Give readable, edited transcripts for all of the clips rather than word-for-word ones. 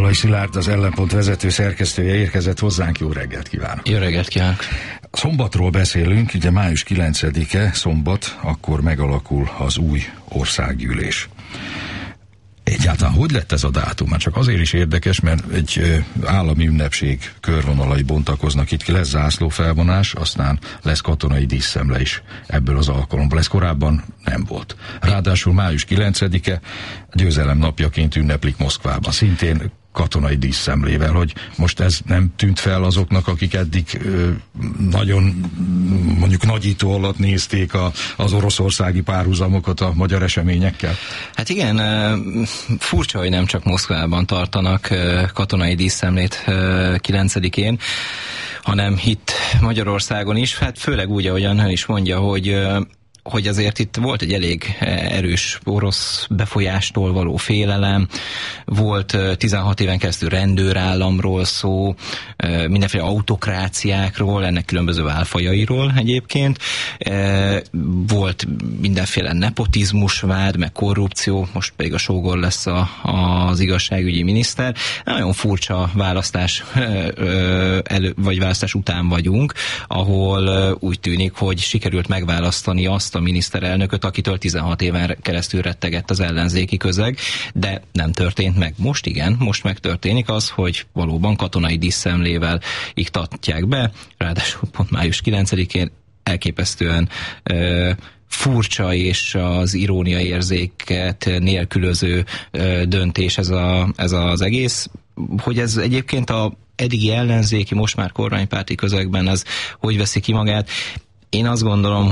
Szalai Szilárd, az Ellenpont vezető szerkesztője érkezett hozzánk. Jó reggelt kívánok! Jó reggelt kívánok! Szombatról beszélünk, ugye május 9-e szombat, akkor megalakul az új országgyűlés. Egyáltalán hogy lett ez a dátum? Már csak azért is érdekes, mert egy állami ünnepség körvonalai bontakoznak itt ki, lesz zászlófelvonás, aztán lesz katonai díszszemle is ebből az alkalomból. Ez korábban nem volt. Ráadásul május 9-e győzelem napjaként ünneplik Moszkvában, szintén katonai díszszemlével, hogy most ez nem tűnt fel azoknak, akik eddig nagyon mondjuk nagyító alatt nézték az oroszországi párhuzamokat a magyar eseményekkel? Hát igen, furcsa, hogy nem csak Moszkvában tartanak katonai díszszemlét 9-én, hanem itt Magyarországon is, hát főleg úgy, ahogyan ön is mondja, hogy azért itt volt egy elég erős orosz befolyástól való félelem, volt 16 éven keresztül rendőrállamról szó, mindenféle autokráciákról, ennek különböző válfajairól egyébként, volt mindenféle nepotizmusvád, meg korrupció, most pedig a sógor lesz az igazságügyi miniszter. Nagyon furcsa választás vagy választás után vagyunk, ahol úgy tűnik, hogy sikerült megválasztani azt a miniszterelnököt, akitől 16 éven keresztül rettegett az ellenzéki közeg, de nem történt meg. Most igen, most megtörténik az, hogy valóban katonai díszszemlével iktatják be, ráadásul pont május 9-én elképesztően furcsa és az irónia érzéket nélkülöző döntés ez az egész, hogy ez egyébként a eddigi ellenzéki, most már kormánypárti közegben ez hogy veszi ki magát. Én azt gondolom,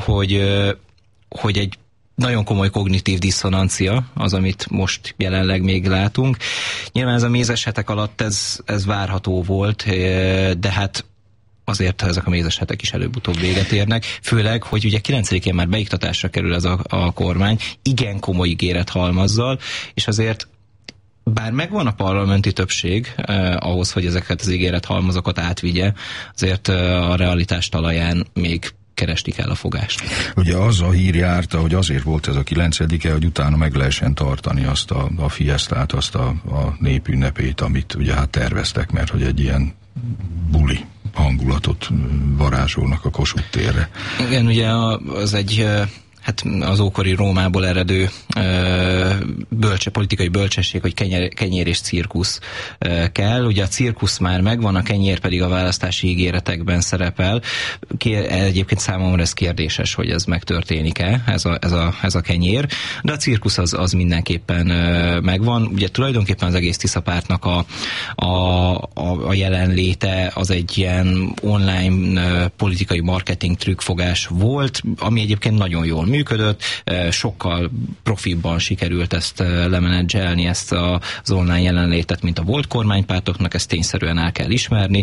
hogy egy nagyon komoly kognitív diszonancia az, amit most jelenleg még látunk. Nyilván ez a mézes hetek alatt ez várható volt, de hát azért ezek a mézes hetek is előbb-utóbb véget érnek. Főleg, hogy ugye 9-én már beiktatásra kerül ez a kormány, igen komoly ígérethalmazzal, és azért bár megvan a parlamenti többség ahhoz, hogy ezeket az ígérethalmazokat átvigye, azért a realitás talaján még keresni kell a fogást. Ugye az a hír járta, hogy azért volt ez a 9-e, hogy utána meg lehessen tartani azt a fiesztát, azt a népünnepét, amit ugye hát terveztek, mert hogy egy ilyen buli hangulatot varázsolnak a Kossuth térre. Igen, ugye az egy hát az ókori Rómából eredő politikai bölcsesség, hogy kenyér és cirkusz kell. Ugye a cirkusz már megvan, a kenyér pedig a választási ígéretekben szerepel. Egyébként számomra ez kérdéses, hogy ez megtörténik-e, ez a kenyér, de a cirkusz az mindenképpen megvan. Ugye tulajdonképpen az egész Tisza pártnak a jelenléte az egy ilyen online politikai marketing trükkfogás volt, ami egyébként nagyon jól működött, sokkal profibban sikerült ezt lemenedzselni, ezt az online jelenlétet, mint a volt kormánypártoknak, ezt tényszerűen el kell ismerni,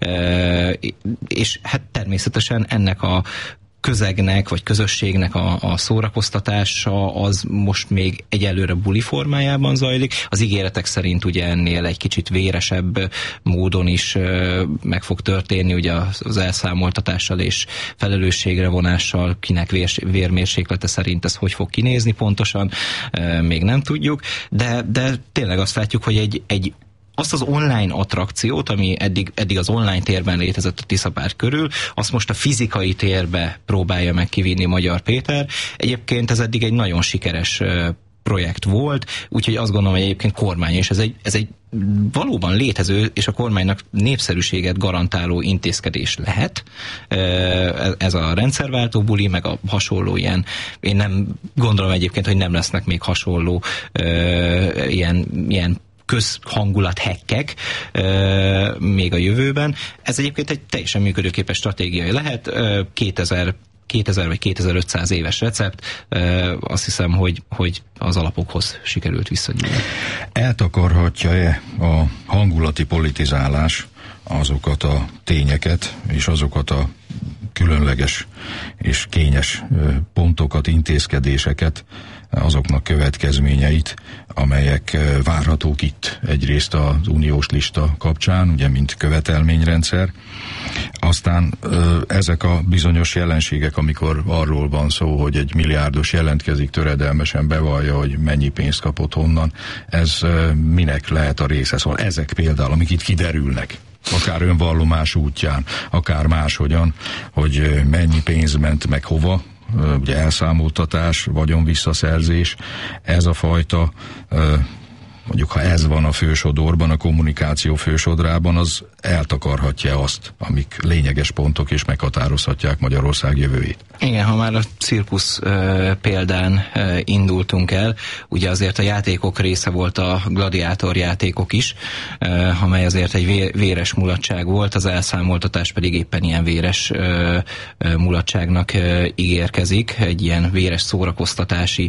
és hát természetesen ennek a közegnek, vagy közösségnek a szórakoztatása az most még egyelőre buli formájában zajlik. Az ígéretek szerint ugye ennél egy kicsit véresebb módon is meg fog történni, ugye az elszámoltatással és felelősségre vonással, kinek vérmérséklete szerint ez hogy fog kinézni pontosan, még nem tudjuk, de tényleg azt látjuk, hogy azt az online attrakciót, ami eddig az online térben létezett a Tisza párt körül, azt most a fizikai térbe próbálja meg kivinni Magyar Péter. Egyébként ez eddig egy nagyon sikeres projekt volt, úgyhogy azt gondolom, hogy egyébként kormány, és ez egy valóban létező, és a kormánynak népszerűséget garantáló intézkedés lehet. Ez a rendszerváltó buli, meg a hasonló ilyen, én nem gondolom egyébként, hogy nem lesznek még hasonló ilyen közhangulat hekkek még a jövőben. Ez egyébként egy teljesen működőképes stratégiai lehet. 2000 vagy 2500 éves recept, azt hiszem, hogy az alapokhoz sikerült visszanyúlni. Eltakarhatja-e a hangulati politizálás azokat a tényeket és azokat a különleges és kényes pontokat, intézkedéseket, azoknak következményeit, amelyek várhatók itt. Egyrészt az uniós lista kapcsán, ugye mint követelményrendszer, aztán ezek a bizonyos jelenségek, amikor arról van szó, hogy egy milliárdos jelentkezik, töredelmesen bevallja, hogy mennyi pénzt kapott honnan, ez minek lehet a része. Szóval ezek például, amik itt kiderülnek, akár önvallomás útján, akár máshogyan, hogy mennyi pénz ment meg hova, ugye elszámoltatás, vagyonvisszaszerzés, ez a fajta, mondjuk ha ez van a fősodorban, a kommunikáció fősodrában, az eltakarhatja azt, amik lényeges pontok, és meghatározhatják Magyarország jövőjét. Igen, ha már a cirkusz példán indultunk el, ugye azért a játékok része volt a gladiátor játékok is, amely azért egy véres mulatság volt, az elszámoltatás pedig éppen ilyen véres mulatságnak ígérkezik, egy ilyen véres szórakoztatási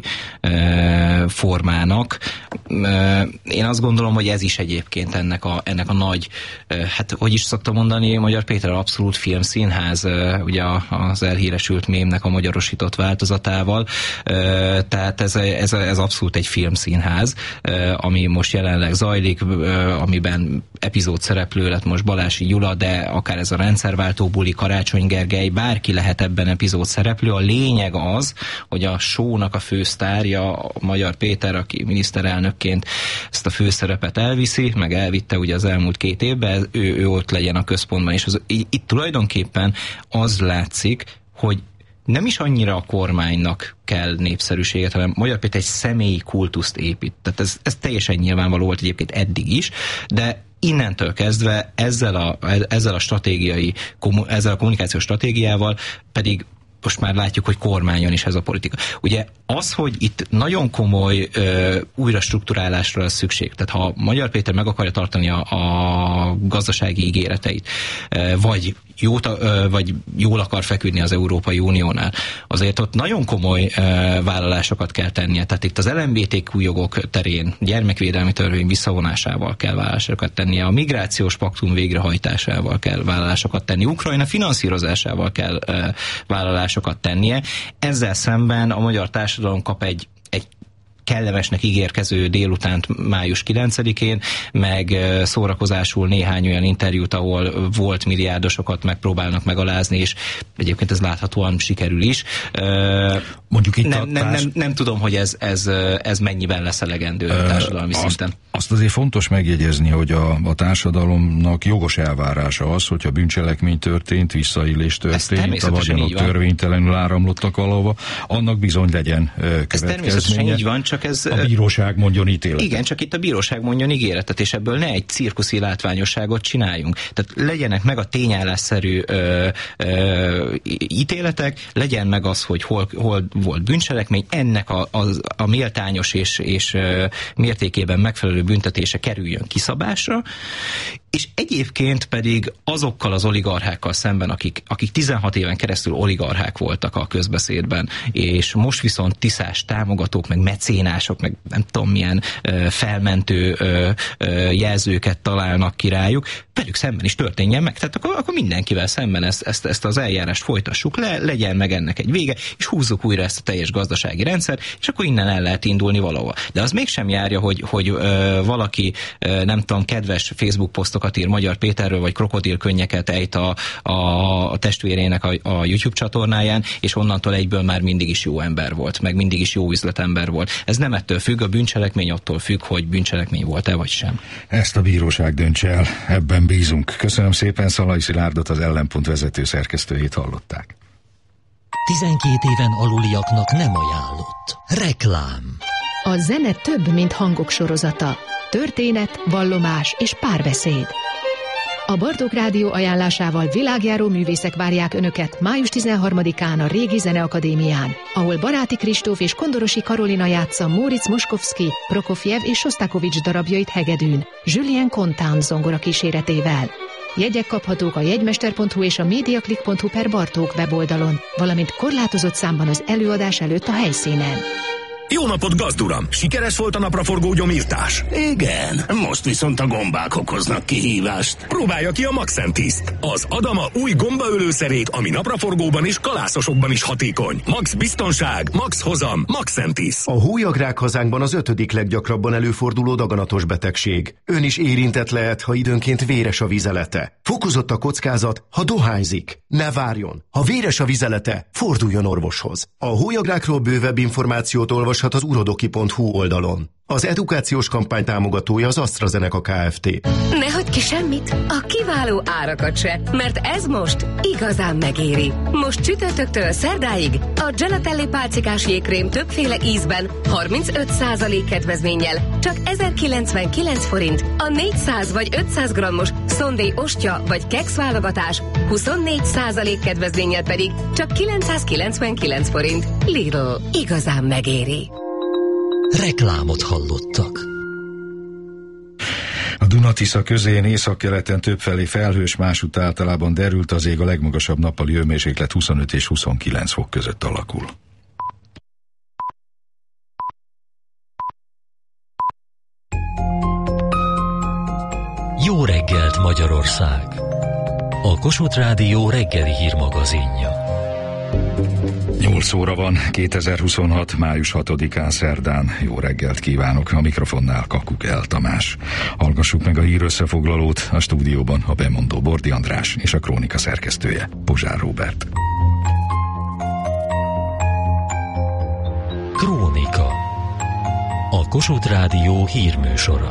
formának. Én azt gondolom, hogy ez is egyébként ennek a nagy, hát hogy is szoktam mondani, Magyar Péter abszolút filmszínház, ugye az elhíresült mémnek a magyarosított változatával, tehát ez abszolút egy filmszínház, ami most jelenleg zajlik, amiben epizód szereplő lett most Balási Gyula, de akár ez a rendszerváltó buli, Karácsony Gergely, bárki lehet ebben epizód szereplő. A lényeg az, hogy a show-nak a fősztárja, Magyar Péter, aki miniszterelnökként ezt a főszerepet elviszi, meg elvitte ugye az elmúlt 2 évben, ő ott legyen a központban, és itt tulajdonképpen az látszik, hogy nem is annyira a kormánynak kell népszerűséget, hanem Magyar Péter egy személyi kultuszt épít. Tehát ez teljesen nyilvánvaló volt egyébként eddig is, de innentől kezdve ezzel a kommunikációs stratégiával pedig most már látjuk, hogy kormányon is ez a politika. Ugye az, hogy itt nagyon komoly újra strukturálásra lesz szükség, tehát ha Magyar Péter meg akarja tartani a gazdasági ígéreteit, vagy jól akar feküdni az Európai Uniónál, azért ott nagyon komoly vállalásokat kell tennie. Tehát itt az LMBTQ jogok terén gyermekvédelmi törvény visszavonásával kell vállalásokat tennie, a migrációs paktum végrehajtásával kell vállalásokat tenni, Ukrajna finanszírozásával kell vállalásokat tennie. Ezzel szemben a magyar társadalom kap egy kellemesnek ígérkező délutánt május 9-én, meg szórakozásul néhány olyan interjút, ahol volt milliárdosokat megpróbálnak megalázni, és egyébként ez láthatóan sikerül is. Mondjuk itt nem tudom, hogy ez mennyiben lesz elegendő társadalmi szinten. Azt azért fontos megjegyezni, hogy a társadalomnak jogos elvárása az, hogyha bűncselekmény történt, visszaélés történt, a vagyonok törvénytelenül áramlottak valahova, annak bizony legyen következménye. Ez természetesen így van, csak a bíróság mondjon ítéletet. Igen, csak itt a bíróság mondjon ígéretet, és ebből ne egy cirkuszi látványosságot csináljunk. Tehát legyenek meg a tényállásszerű ítéletek, legyen meg az, hogy hol volt bűncselekmény, ennek a méltányos és mértékében megfelelő büntetése kerüljön kiszabásra, és egyébként pedig azokkal az oligarchákkal szemben, akik 16 éven keresztül oligarchák voltak a közbeszédben, és most viszont tiszás támogatók, meg mecénások, meg nem tudom milyen felmentő jelzőket találnak ki rájuk, velük szemben is történjen meg. Tehát akkor mindenkivel szemben ezt az eljárást folytassuk le, legyen meg ennek egy vége, és húzzuk újra ezt a teljes gazdasági rendszer, és akkor innen el lehet indulni valahova. De az mégsem járja, hogy valaki, nem tudom, kedves Facebook posztokat ír Magyar Péterről, vagy krokodilkönnyeket ejt a testvérének a YouTube csatornáján, és onnantól egyből már mindig is jó ember volt, meg mindig is jó üzletember volt. Ez nem ettől függ, a bűncselekmény attól függ, hogy bűncselekmény volt-e, vagy sem. Ezt a bíróság döntse el, ebben bízunk. Köszönöm szépen, Szalai Szilárdot, az Ellenpont vezető szerkesztőjét hallották. 12 éven aluliaknak nem ajánlott. Reklám. A zene több, mint hangok sorozata. Történet, vallomás és párbeszéd. A Bartók Rádió ajánlásával világjáró művészek várják Önöket május 13-án a Régi Zeneakadémián, ahol Baráti Kristóf és Kondorosi Karolina játsza Móricz Moskovszky, Prokofjev és Sostakovics darabjait hegedűn, Julien Contant zongora kíséretével. Jegyek kaphatók a jegymester.hu és a mediaclick.hu/Bartók weboldalon, valamint korlátozott számban az előadás előtt a helyszínen. Jó napot, gazduram! Sikeres volt a napraforgó gyomírtás? Igen, most viszont a gombák okoznak kihívást. Próbálja ki a Maxentiszt, az Adama új gombaölőszerét, ami napraforgóban és kalászosokban is hatékony. Max biztonság, max hozam, Maxentis. A hólyagrák hazánkban az 5. leggyakrabban előforduló daganatos betegség. Ön is érintett lehet, ha időnként véres a vizelete. Fokozott a kockázat, ha dohányzik. Ne várjon! Ha véres a vizelete, forduljon orvoshoz. A hólyagrákról bővebb információt olvashat az urodoki.hu oldalon. Az edukációs kampány támogatója az AstraZeneca Kft. Ne hagyd ki semmit, a kiváló árakat se, mert ez most igazán megéri. Most csütörtöktől szerdáig a Gelatelli pálcikás jégkrém többféle ízben 35% kedvezménnyel csak 1099 forint, a 400 vagy 500 grammos szondé ostya vagy keksz válogatás 24% kedvezménnyel pedig csak 999 forint. Lidl, igazán megéri. Reklámot hallottak. A Duna-Tisza közén északkeleten többfelé felhős, másút általában derült az ég, a legmagasabb nappali hőmérséklet 25 és 29 fok között alakul. Jó reggelt, Magyarország! A Kossuth Rádió reggeli hírmagazinja. 8 óra van, 2026. május 6-án szerdán. Jó reggelt kívánok, a mikrofonnál Kakukell Tamás. Hallgassuk meg a hír összefoglalót, a stúdióban a bemondó Bordi András és a krónika szerkesztője Pozsár Róbert. Krónika. A Kossuth Rádió hírműsora.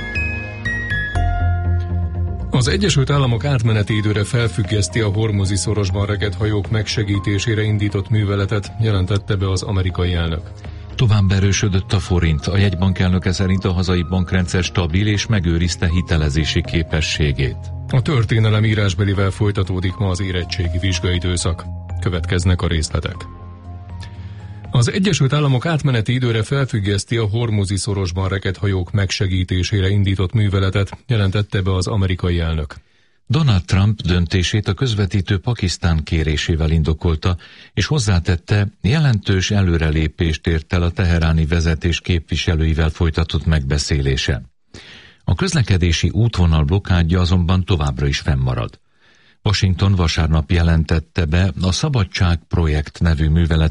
Az Egyesült Államok átmeneti időre felfüggeszti a Hormuzi szorosban rekedt hajók megsegítésére indított műveletet, jelentette be az amerikai elnök. Tovább erősödött a forint, a jegybank elnöke szerint a hazai bankrendszer stabil és megőrizte hitelezési képességét. A történelem írásbelivel folytatódik ma az érettségi vizsgaidőszak. Következnek a részletek. Az Egyesült Államok átmeneti időre felfüggeszti a Hormuzi szorosban rekedt hajók megsegítésére indított műveletet, jelentette be az amerikai elnök. Donald Trump döntését a közvetítő Pakisztán kérésével indokolta, és hozzátette, jelentős előrelépést ért el a teheráni vezetés képviselőivel folytatott megbeszélése. A közlekedési útvonal blokkádja azonban továbbra is fennmarad. Washington vasárnap jelentette be a Szabadság projekt nevű művelet